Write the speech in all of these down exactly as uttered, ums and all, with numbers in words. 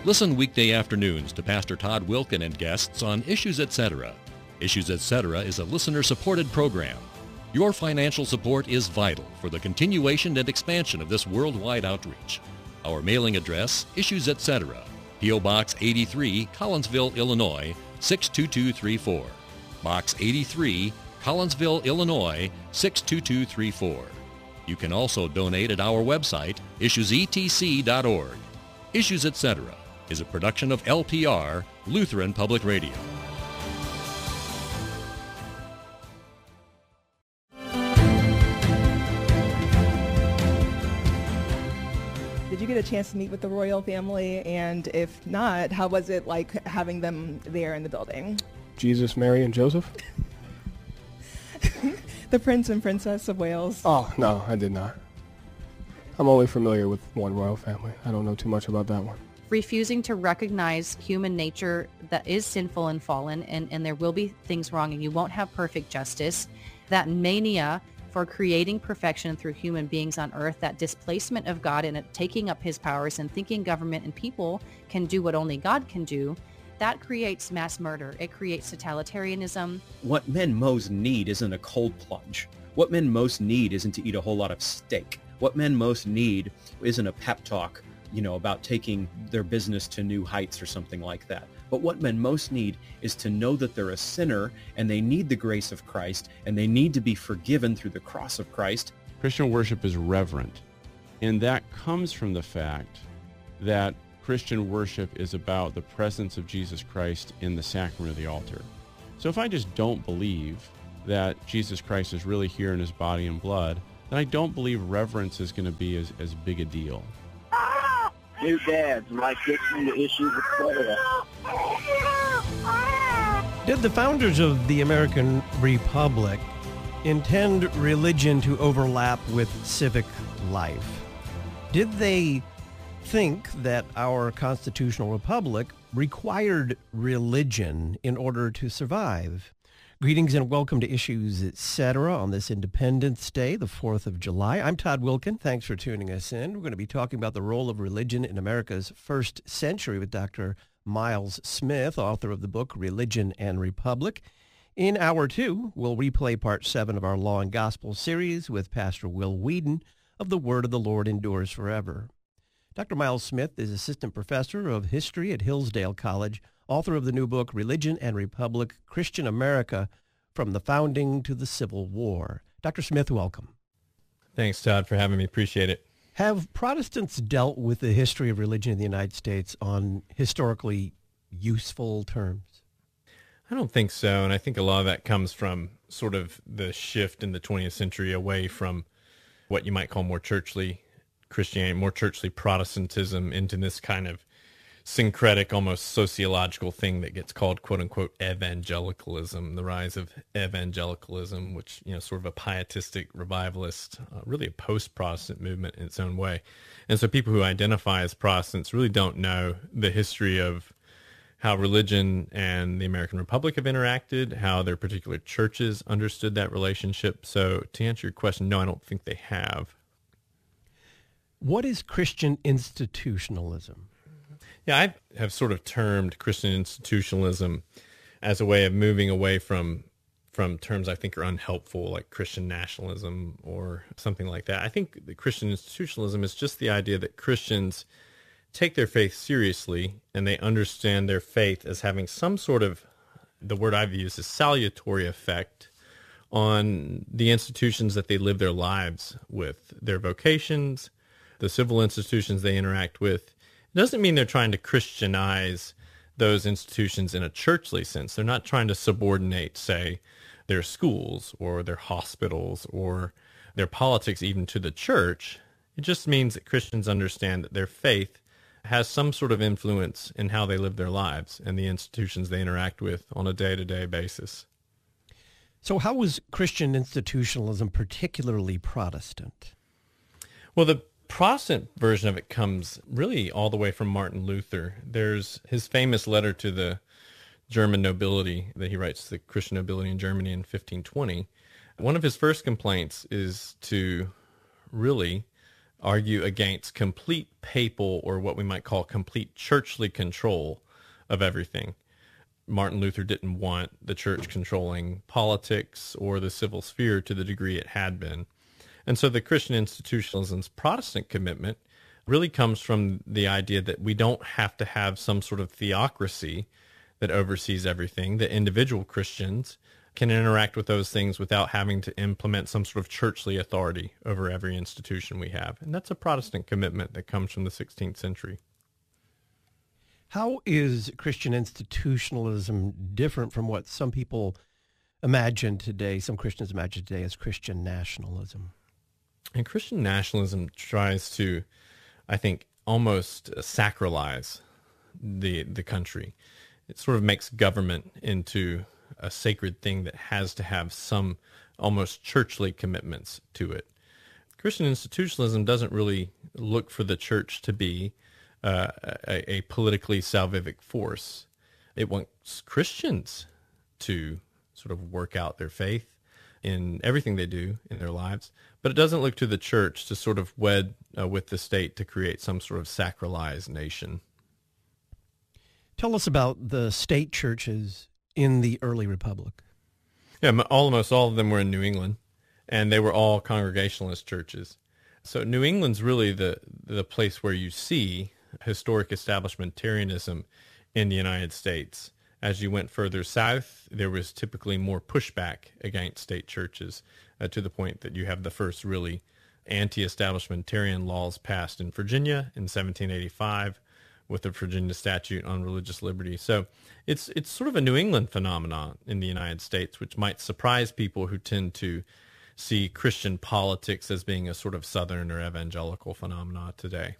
Listen weekday afternoons to Pastor Todd Wilkin and guests on Issues Etc. Issues Etc. is a listener-supported program. Your financial support is vital for the continuation and expansion of this worldwide outreach. Our mailing address, Issues Etc., P O. Box eighty-three, Collinsville, Illinois, six two two three four. Box eighty-three, Collinsville, Illinois, six two two three four. You can also donate at our website, issues e t c dot org. Issues Etc. is a production of L P R, Lutheran Public Radio. Did you get a chance to meet with the royal family? And if not, how was it like having them there in the building? Jesus, Mary, and Joseph? The Prince and Princess of Wales. Oh, no, I did not. I'm only familiar with one royal family. I don't know too much about that one. Refusing to recognize human nature that is sinful and fallen, and, and there will be things wrong, and you won't have perfect justice. That mania for creating perfection through human beings on earth, that displacement of God and it taking up his powers and thinking government and people can do what only God can do, that creates mass murder. It creates totalitarianism. What men most need isn't a cold plunge. What men most need isn't to eat a whole lot of steak. What men most need isn't a pep talk, you know, about taking their business to new heights or something like that. But what men most need is to know that they're a sinner and they need the grace of Christ and they need to be forgiven through the cross of Christ. Christian worship is reverent, and that comes from the fact that Christian worship is about the presence of Jesus Christ in the sacrament of the altar. So if I just don't believe that Jesus Christ is really here in his body and blood, then I don't believe reverence is going to be as, as big a deal. New dads like listening to Issues Etc. Did the founders of the American Republic intend religion to overlap with civic life? Did they think that our constitutional republic required religion in order to survive? Greetings and welcome to Issues Etc. on this Independence Day, the fourth of July. I'm Todd Wilkin. Thanks for tuning us in. We're going to be talking about the role of religion in America's first century with Doctor Miles Smith, author of the book Religion and Republic. In hour two, we'll replay part seven of our Law and Gospel series with Pastor Will Whedon of The Word of the Lord Endures Forever. Doctor Miles Smith is assistant professor of history at Hillsdale College, author of the new book, Religion and Republic, Christian America, From the Founding to the Civil War. Doctor Smith, welcome. Thanks, Todd, for having me. Appreciate it. Have Protestants dealt with the history of religion in the United States on historically useful terms? I don't think so, and I think a lot of that comes from sort of the shift in the twentieth century away from what you might call more churchly Christianity, more churchly Protestantism, into this kind of syncretic, almost sociological thing that gets called quote-unquote evangelicalism, the rise of evangelicalism, which, you know, sort of a pietistic revivalist, uh, really a post-Protestant movement in its own way. And so people who identify as Protestants really don't know the history of how religion and the American Republic have interacted, how their particular churches understood that relationship. So to answer your question, no, I don't think they have. What is Christian institutionalism? Yeah, I have sort of termed Christian institutionalism as a way of moving away from from terms I think are unhelpful, like Christian nationalism or something like that. I think that Christian institutionalism is just the idea that Christians take their faith seriously and they understand their faith as having some sort of, the word I've used is salutary effect on the institutions that they live their lives with, their vocations, the civil institutions they interact with. It doesn't mean they're trying to Christianize those institutions in a churchly sense. They're not trying to subordinate, say, their schools or their hospitals or their politics even to the church. It just means that Christians understand that their faith has some sort of influence in how they live their lives and the institutions they interact with on a day-to-day basis. So how was Christian institutionalism particularly Protestant? Well, the Protestant version of it comes really all the way from Martin Luther. There's his famous letter to the German nobility that he writes to the Christian nobility in Germany in fifteen twenty. One of his first complaints is to really argue against complete papal, or what we might call complete churchly control of everything. Martin Luther didn't want the church controlling politics or the civil sphere to the degree it had been. And so the Christian institutionalism's Protestant commitment really comes from the idea that we don't have to have some sort of theocracy that oversees everything, that individual Christians can interact with those things without having to implement some sort of churchly authority over every institution we have. And that's a Protestant commitment that comes from the sixteenth century. How is Christian institutionalism different from what some people imagine today, some Christians imagine today as Christian nationalism? And Christian nationalism tries to, I think, almost sacralize the the country. It sort of makes government into a sacred thing that has to have some almost churchly commitments to it. Christian institutionalism doesn't really look for the church to be uh, a, a politically salvific force. It wants Christians to sort of work out their faith in everything they do in their lives, but it doesn't look to the church to sort of wed uh, with the state to create some sort of sacralized nation. Tell us about the state churches in the early republic. Yeah, almost all of them were in New England, and they were all Congregationalist churches. So New England's really the the place where you see historic establishmentarianism in the United States. As you went further south, there was typically more pushback against state churches, uh, to the point that you have the first really anti-establishmentarian laws passed in Virginia in seventeen eighty-five with the Virginia Statute on Religious Liberty. So it's it's sort of a New England phenomenon in the United States, which might surprise people who tend to see Christian politics as being a sort of Southern or evangelical phenomenon today.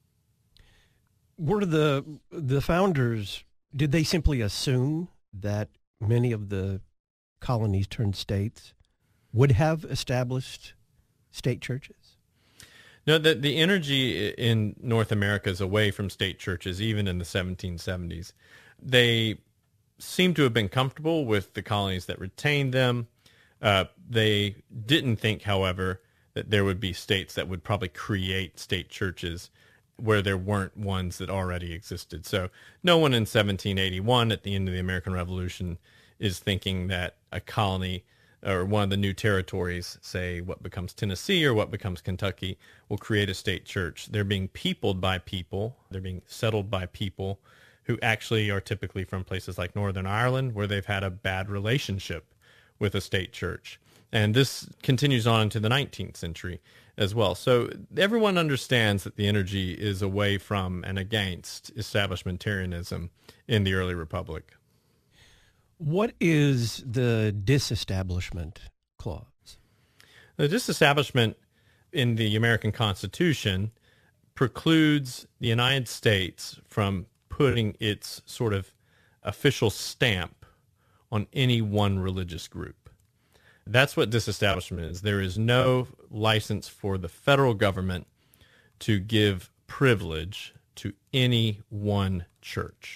Were the the founders, did they simply assume that many of the colonies turned states would have established state churches? No, the, the energy in North America is away from state churches, even in the seventeen seventies. They seem to have been comfortable with the colonies that retained them. Uh, they didn't think, however, that there would be states that would probably create state churches where there weren't ones that already existed. So no one in seventeen eighty-one, at the end of the American Revolution, is thinking that a colony or one of the new territories, say what becomes Tennessee or what becomes Kentucky, will create a state church. They're being peopled by people. They're being settled by people who actually are typically from places like Northern Ireland, where they've had a bad relationship with a state church. And this continues on into the nineteenth century as well. So everyone understands that the energy is away from and against establishmentarianism in the early republic. What is the disestablishment clause? The disestablishment in the American Constitution precludes the United States from putting its sort of official stamp on any one religious group. That's what disestablishment is. There is no license for the federal government to give privilege to any one church.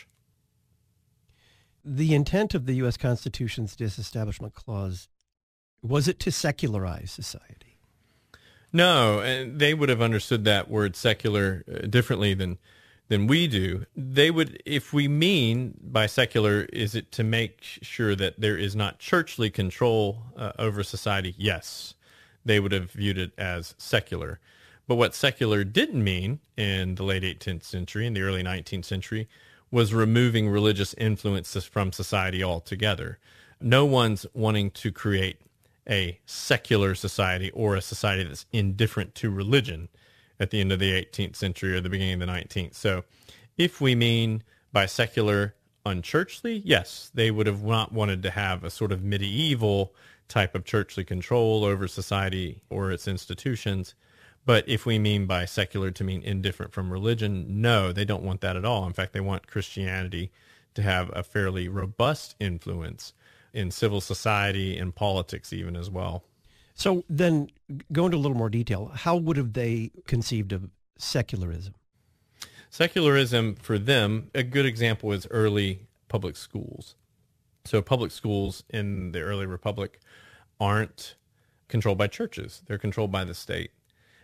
The intent of the U S Constitution's disestablishment clause, was it to secularize society? No, and they would have understood that word secular uh, differently than than we do. They would, if we mean by secular, is it to make sure that there is not churchly control uh, over society? Yes, they would have viewed it as secular. But what secular didn't mean in the late eighteenth century, in the early nineteenth century, was removing religious influences from society altogether. No one's wanting to create a secular society or a society that's indifferent to religion at the end of the eighteenth century or the beginning of the nineteenth. So if we mean by secular unchurchly, yes, they would have not wanted to have a sort of medieval type of churchly control over society or its institutions. But if we mean by secular to mean indifferent from religion, no, they don't want that at all. In fact, they want Christianity to have a fairly robust influence in civil society and politics even as well. So then, go into a little more detail. How would have they conceived of secularism? Secularism, for them, a good example is early public schools. So public schools in the early republic aren't controlled by churches. They're controlled by the state.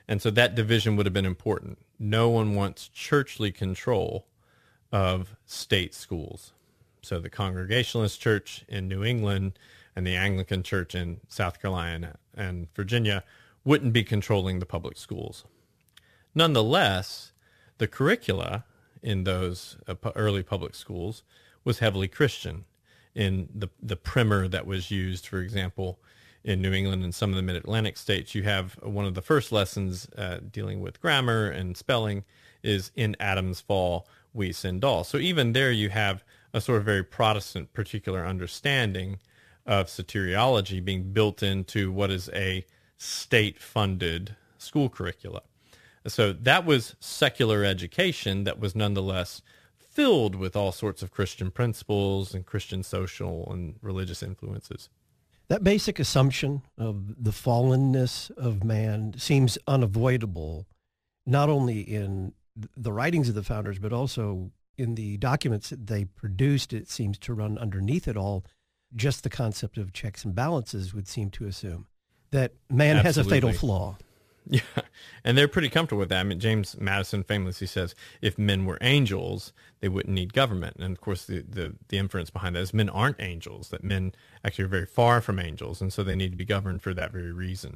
And so that division would have been important. No one wants churchly control of state schools. So the Congregationalist Church in New England and the Anglican Church in South Carolina and Virginia wouldn't be controlling the public schools. Nonetheless, the curricula in those uh, early public schools was heavily Christian. In the, the primer that was used, for example, in New England and some of the mid-Atlantic states, you have one of the first lessons uh, dealing with grammar and spelling is in Adam's fall, we sinned all. So even there you have a sort of very Protestant particular understanding of soteriology being built into what is a state-funded school curricula. So that was secular education that was nonetheless filled with all sorts of Christian principles and Christian social and religious influences. That basic assumption of the fallenness of man seems unavoidable, not only in the writings of the founders, but also in the documents that they produced. It seems to run underneath it all. Just the concept of checks and balances would seem to assume that man Absolutely. has a fatal flaw. Yeah, and they're pretty comfortable with that. I mean, James Madison famously says, if men were angels, they wouldn't need government. And of course, the, the, the inference behind that is men aren't angels, that men actually are very far from angels, and so they need to be governed for that very reason.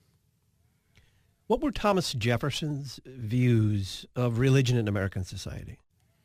What were Thomas Jefferson's views of religion in American society?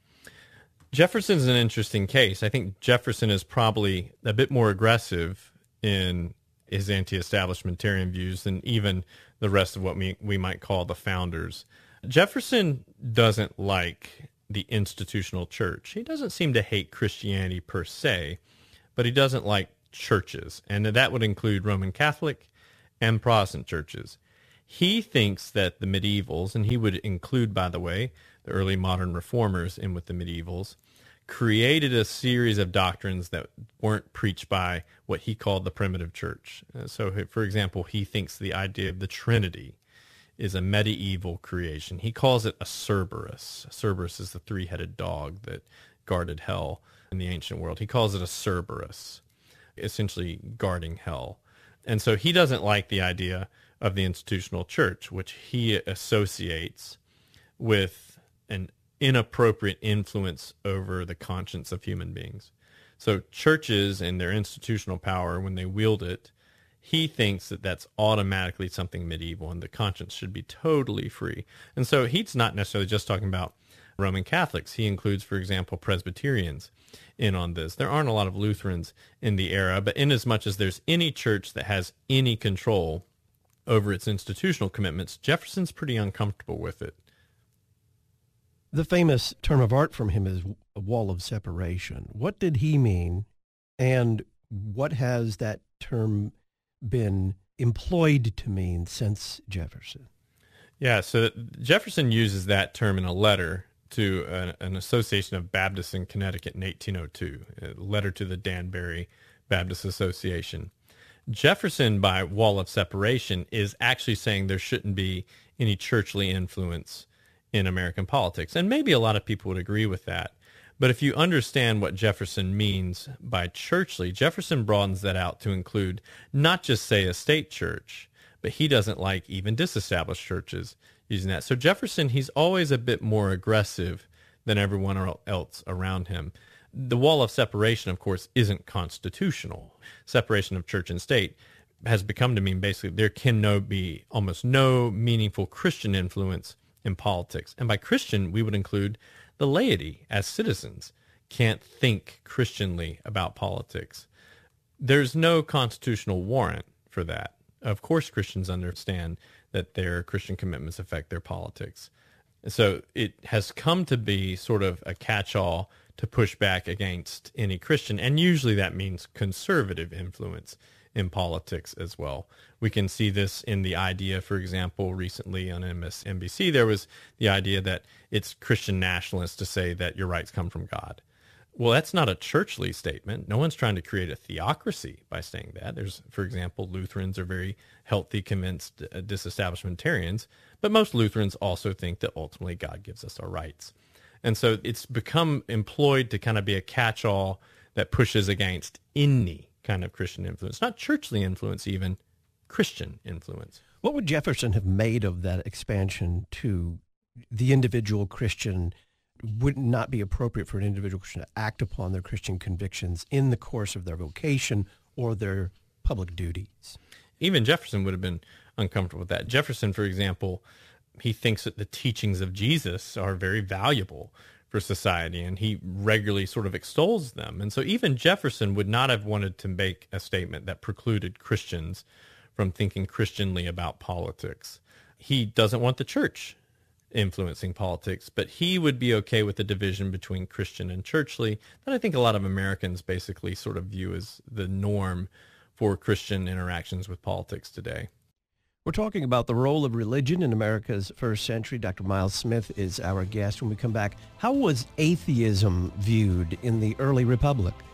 Jefferson's an interesting case. I think Jefferson is probably a bit more aggressive in his anti-establishmentarian views than even the rest of what we, we might call the founders. Jefferson doesn't like the institutional church. He doesn't seem to hate Christianity per se, but he doesn't like churches, and that would include Roman Catholic and Protestant churches. He thinks that the medievals, and he would include, by the way, the early modern reformers in with the medievals, created a series of doctrines that weren't preached by what he called the primitive church. Uh, so, for example, he thinks the idea of the Trinity is a medieval creation. He calls it a Cerberus. Cerberus is the three-headed dog that guarded hell in the ancient world. He calls it a Cerberus, essentially guarding hell. And so he doesn't like the idea of the institutional church, which he associates with an inappropriate influence over the conscience of human beings. So churches and their institutional power, when they wield it, he thinks that that's automatically something medieval and the conscience should be totally free. And so he's not necessarily just talking about Roman Catholics. He includes, for example, Presbyterians in on this. There aren't a lot of Lutherans in the era, but in as much as there's any church that has any control over its institutional commitments, Jefferson's pretty uncomfortable with it. The famous term of art from him is a wall of separation. What did he mean, and what has that term been employed to mean since Jefferson? Yeah, so Jefferson uses that term in a letter to an, an association of Baptists in Connecticut in eighteen oh two, a letter to the Danbury Baptist Association. Jefferson, by wall of separation, is actually saying there shouldn't be any churchly influence in American politics. And maybe a lot of people would agree with that. But if you understand what Jefferson means by churchly, Jefferson broadens that out to include not just, say, a state church, but he doesn't like even disestablished churches using that. So Jefferson, he's always a bit more aggressive than everyone else around him. The wall of separation, of course, isn't constitutional. Separation of church and state has become to mean basically there can no be almost no meaningful Christian influence in politics. And by Christian, we would include the laity as citizens can't think Christianly about politics. There's no constitutional warrant for that. Of course, Christians understand that their Christian commitments affect their politics. So it has come to be sort of a catch-all to push back against any Christian, and usually that means conservative influence in politics as well. We can see this in the idea, for example, recently on M S N B C, there was the idea that it's Christian nationalist to say that your rights come from God. Well, that's not a churchly statement. No one's trying to create a theocracy by saying that. There's, for example, Lutherans are very healthy, convinced uh, disestablishmentarians, but most Lutherans also think that ultimately God gives us our rights. And so it's become employed to kind of be a catch-all that pushes against any kind of Christian influence, not churchly influence even, Christian influence. What would Jefferson have made of that expansion to the individual Christian? Would not be appropriate for an individual Christian to act upon their Christian convictions in the course of their vocation or their public duties? Even Jefferson would have been uncomfortable with that. Jefferson, for example, he thinks that the teachings of Jesus are very valuable for society, and he regularly sort of extols them. And so even Jefferson would not have wanted to make a statement that precluded Christians from thinking Christianly about politics. He doesn't want the church influencing politics, but he would be okay with the division between Christian and churchly that I think a lot of Americans basically sort of view as the norm for Christian interactions with politics today. We're talking about the role of religion in America's first century. Doctor Miles Smith is our guest. When we come back, how was atheism viewed in the early republic?